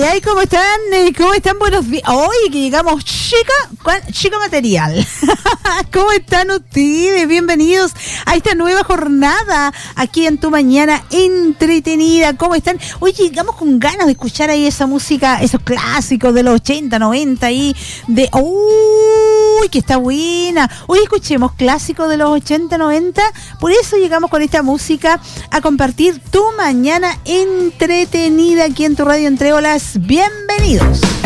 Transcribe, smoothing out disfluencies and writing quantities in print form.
ay, ¿cómo están? ¿Cómo están? Buenos días. Hoy que llegamos chica material. ¿Cómo están ustedes? Bienvenidos a esta nueva jornada aquí en Tu Mañana Entretenida. ¿Cómo están? Hoy llegamos con ganas de escuchar ahí esa música, esos clásicos de los 80, 90 ahí, de uy, que está buena. Hoy escuchemos clásicos de los 80, 90. Por eso llegamos con esta música a compartir Tu Mañana Entretenida aquí en tu radio Entre Olas. Bienvenidos.